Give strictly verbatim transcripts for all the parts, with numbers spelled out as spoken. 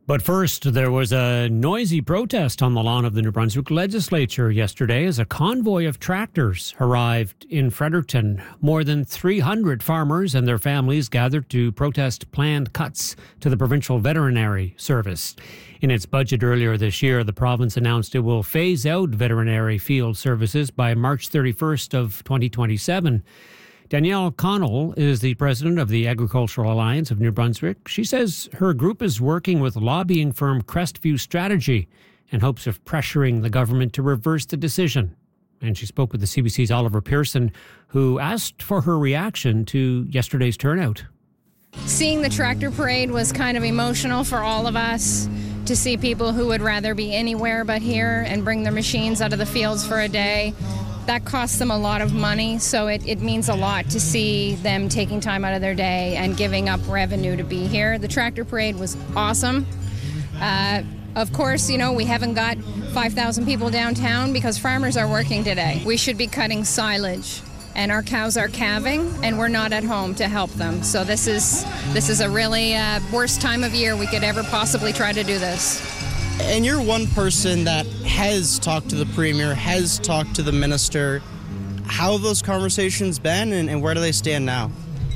But first, there was a noisy protest on the lawn of the New Brunswick legislature yesterday as a convoy of tractors arrived in Fredericton. More than three hundred farmers and their families gathered to protest planned cuts to the provincial veterinary service. In its budget earlier this year, the province announced it will phase out veterinary field services by March thirty-first of twenty twenty-seven. Danielle Connell is the president of the Agricultural Alliance of New Brunswick. She says her group is working with lobbying firm Crestview Strategy in hopes of pressuring the government to reverse the decision. And she spoke with the C B C's Oliver Pearson, who asked for her reaction to yesterday's turnout. Seeing the tractor parade was kind of emotional for all of us, to see people who would rather be anywhere but here and bring their machines out of the fields for a day. That costs them a lot of money, so it, it means a lot to see them taking time out of their day and giving up revenue to be here. The tractor parade was awesome. Uh, of course, you know, we haven't got five thousand people downtown because farmers are working today. We should be cutting silage, and our cows are calving, and we're not at home to help them. So this is, this is a really uh, worst time of year we could ever possibly try to do this. And you're one person that has talked to the Premier, has talked to the Minister. How have those conversations been, and, and where do they stand now?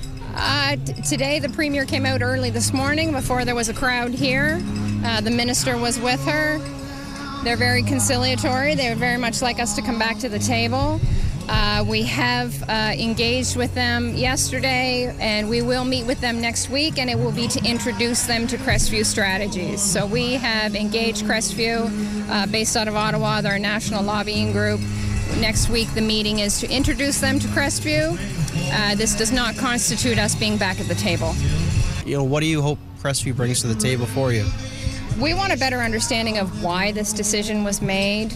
Uh, t- today, the Premier came out early this morning before there was a crowd here. Uh, the Minister was with her. They're very conciliatory. They would very much like us to come back to the table. Uh, we have uh, engaged with them yesterday, and we will meet with them next week, and it will be to introduce them to Crestview Strategies. So we have engaged Crestview, uh, based out of Ottawa, their national lobbying group. Next week, the meeting is to introduce them to Crestview. Uh, this does not constitute us being back at the table. You know, what do you hope Crestview brings to the table for you? We want a better understanding of why this decision was made.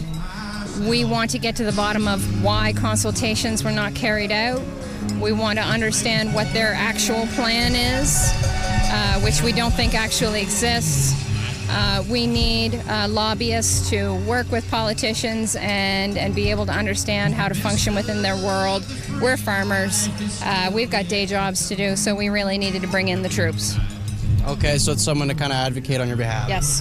We want to get to the bottom of why consultations were not carried out. We want to understand what their actual plan is, uh, which we don't think actually exists. Uh, we need uh, lobbyists to work with politicians and, and be able to understand how to function within their world. We're farmers. Uh, we've got day jobs to do, so we really needed to bring in the troops. Okay, so it's someone to kind of advocate on your behalf. Yes.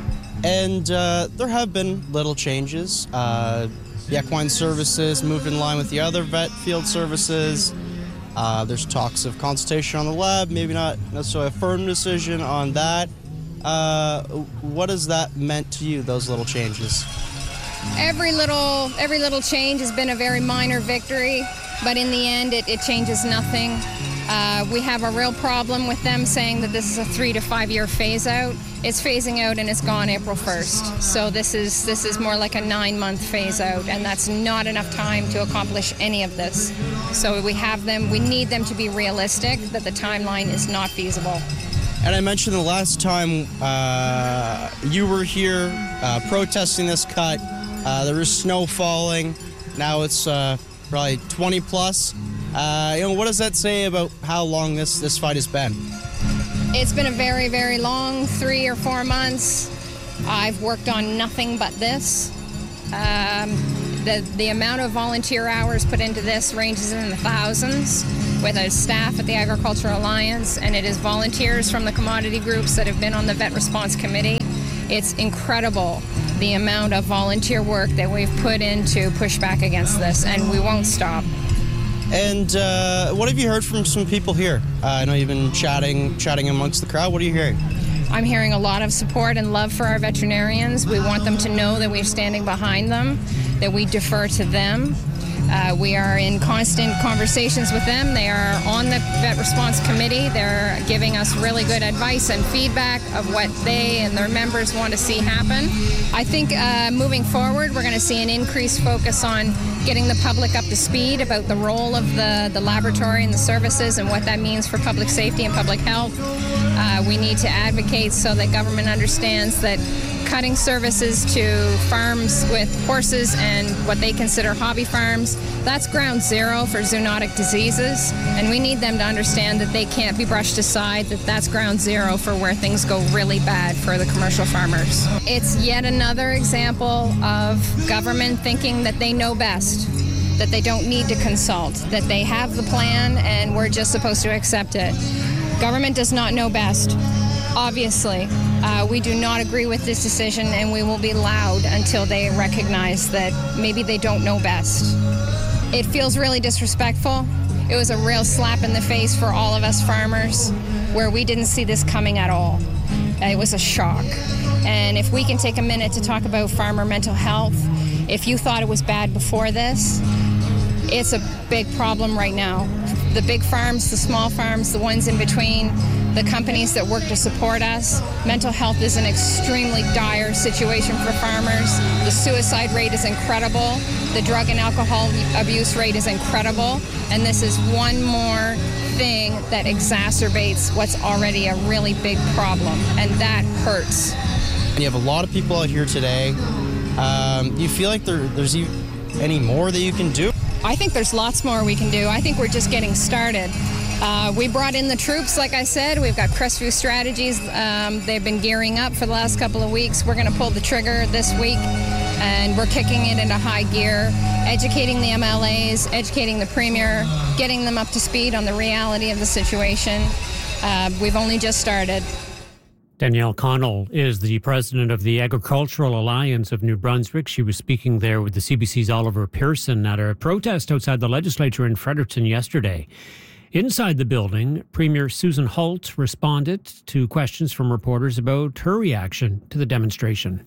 And uh, there have been little changes. Uh, the equine services moved in line with the other vet field services. Uh, there's talks of consultation on the lab, maybe not necessarily a firm decision on that. Uh, what has that meant to you, those little changes? Every little, every little change has been a very minor victory, but in the end, it, it changes nothing. Uh, we have a real problem with them saying that this is a three to five year phase out. It's phasing out and it's gone April first. So this is this is more like a nine month phase out, and that's not enough time to accomplish any of this. So we have them, we need them to be realistic that the timeline is not feasible. And I mentioned the last time uh, you were here uh, protesting this cut, uh, there was snow falling. Now it's uh, probably twenty plus. Uh, you know, what does that say about how long this, this fight has been? It's been a very, very long three or four months. I've worked on nothing but this. Um, the, the amount of volunteer hours put into this ranges in the thousands with a staff at the Agricultural Alliance, and it is volunteers from the commodity groups that have been on the Vet Response Committee. It's incredible the amount of volunteer work that we've put in to push back against this, and we won't stop. And uh, what have you heard from some people here? Uh, I know you've been chatting, chatting amongst the crowd. What are you hearing? I'm hearing a lot of support and love for our veterinarians. We want them to know that we're standing behind them, that we defer to them. Uh, we are in constant conversations with them. They are on the Vet Response Committee. They're giving us really good advice and feedback of what they and their members want to see happen. I think uh, moving forward, we're going to see an increased focus on getting the public up to speed about the role of the, the laboratory and the services and what that means for public safety and public health. Uh, we need to advocate so that government understands that cutting services to farms with horses and what they consider hobby farms, that's ground zero for zoonotic diseases, and we need them to understand that they can't be brushed aside, that that's ground zero for where things go really bad for the commercial farmers. It's yet another example of government thinking that they know best, that they don't need to consult, that they have the plan and we're just supposed to accept it. Government does not know best. Obviously, uh, we do not agree with this decision, and we will be loud until they recognize that maybe they don't know best. It feels really disrespectful. It was a real slap in the face for all of us farmers, where we didn't see this coming at all. It was a shock. And if we can take a minute to talk about farmer mental health, if you thought it was bad before this, it's a big problem right now. The big farms, the small farms, the ones in between, the companies that work to support us, mental health is an extremely dire situation for farmers. The suicide rate is incredible. The drug and alcohol abuse rate is incredible. And this is one more thing that exacerbates what's already a really big problem. And that hurts. You have a lot of people out here today. Um, do you feel like there, there's any more that you can do? I think there's lots more we can do. I think we're just getting started. Uh, we brought in the troops, like I said. We've got Crestview Strategies. Um, they've been gearing up for the last couple of weeks. We're going to pull the trigger this week, and we're kicking it into high gear, educating the M L As, educating the Premier, getting them up to speed on the reality of the situation. Uh, we've only just started. Danielle Connell is the president of the Agricultural Alliance of New Brunswick. She was speaking there with the C B C's Oliver Pearson at a protest outside the legislature in Fredericton yesterday. Inside the building, Premier Susan Holt responded to questions from reporters about her reaction to the demonstration.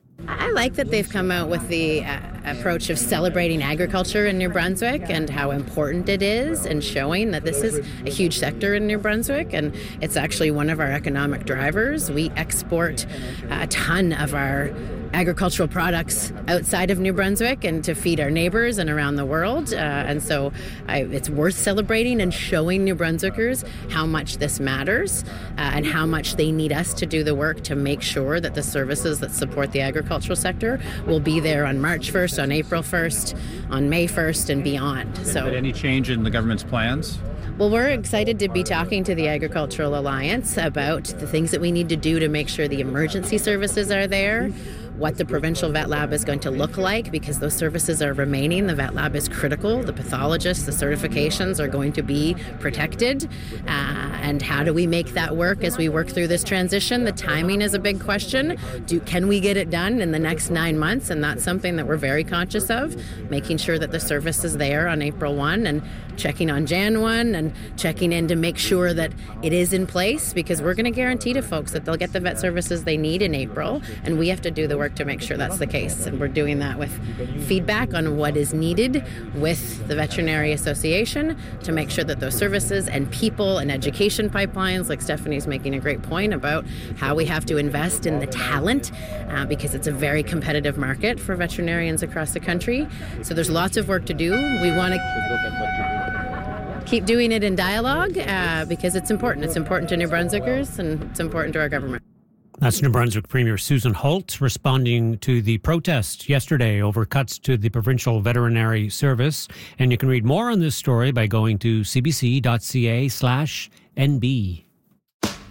I like that they've come out with the uh, approach of celebrating agriculture in New Brunswick and how important it is, and showing that this is a huge sector in New Brunswick, and it's actually one of our economic drivers. We export a ton of our agricultural products outside of New Brunswick and to feed our neighbors and around the world. Uh, and so I, it's worth celebrating and showing New Brunswickers how much this matters uh, and how much they need us to do the work to make sure that the services that support the agricultural sector will be there on March first, on April first, on May first, and beyond. So, any change in the government's plans? Well, we're excited to be talking to the Agricultural Alliance about the things that we need to do to make sure the emergency services are there, what the provincial vet lab is going to look like, because those services are remaining. The vet lab is critical. The pathologists, the certifications are going to be protected. Uh, and how do we make that work as we work through this transition? The timing is a big question. Do, can we get it done in the next nine months? And that's something that we're very conscious of, making sure that the service is there on April first and checking on January first and checking in to make sure that it is in place, because we're going to guarantee to folks that they'll get the vet services they need in April, and we have to do the work to make sure that's the case. And we're doing that with feedback on what is needed with the Veterinary Association to make sure that those services and people and education pipelines, like Stephanie's making a great point about how we have to invest in the talent uh, because it's a very competitive market for veterinarians across the country. So there's lots of work to do. We want to keep doing it in dialogue uh, because it's important. It's important to New Brunswickers, and it's important to our government. That's New Brunswick Premier Susan Holt responding to the protest yesterday over cuts to the Provincial Veterinary Service. And you can read more on this story by going to cbc.ca slash NB.